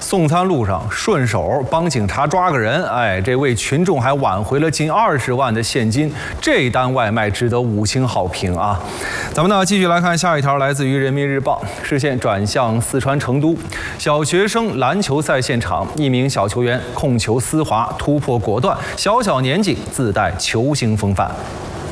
送餐路上顺手帮警察抓个人，哎，这位群众还挽回了近20万的现金，这单外卖值得5星好评啊！咱们呢继续来看下一条，来自于人民日报，视线转向四川成都，小学生篮球赛现场，一名小球员控球丝滑，突破果断，小年纪自带球星风范。